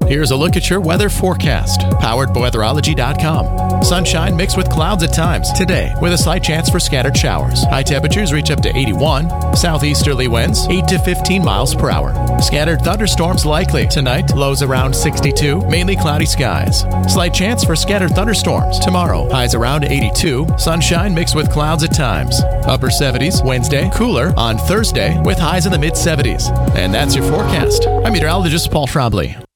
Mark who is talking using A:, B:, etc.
A: Here's a look at your weather forecast, powered by weatherology.com. Sunshine mixed with clouds at times today, with a slight chance for scattered showers. High temperatures reach up to 81. Southeasterly winds 8 to 15 miles per hour. Scattered thunderstorms likely tonight. Lows around 62. Mainly cloudy skies. Slight chance for scattered thunderstorms tomorrow. Highs around 82. Sunshine mixed with clouds at times. Upper 70s Wednesday. Cooler on Thursday with highs in the mid 70s. And that's your forecast. I'm meteorologist Paul Trombley.